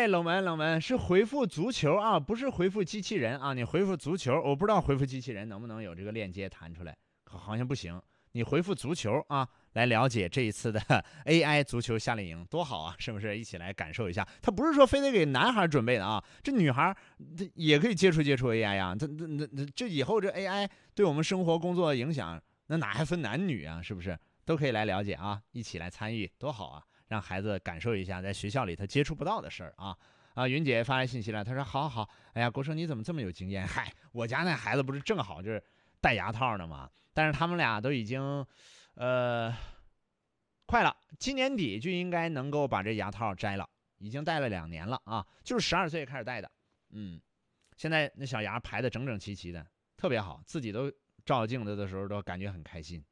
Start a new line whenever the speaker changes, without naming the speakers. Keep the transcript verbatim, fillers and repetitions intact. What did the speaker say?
哎，冷门冷门是回复足球啊，不是回复机器人啊。你回复足球，我不知道回复机器人能不能有这个链接弹出来，好像不行。你回复足球啊，来了解这一次的 A I 足球夏令营多好啊，是不是？一起来感受一下。它不是说非得给男孩准备的啊，这女孩这也可以接触接触 A I 呀、啊。这这这这以后这 A I 对我们生活工作的影响，那哪还分男女啊？是不是？都可以来了解啊，一起来参与，多好啊！让孩子感受一下在学校里他接触不到的事儿啊。啊，云姐发来信息了，她说：“好好好，哎呀，国生你怎么这么有经验？嗨，我家那孩子不是正好就是戴牙套呢吗？但是他们俩都已经，呃，快了，今年底就应该能够把这牙套摘了，已经戴了两年了啊，就是十二岁开始戴的。嗯，现在那小牙排的整整齐齐的，特别好，自己都照镜子的时候都感觉很开心。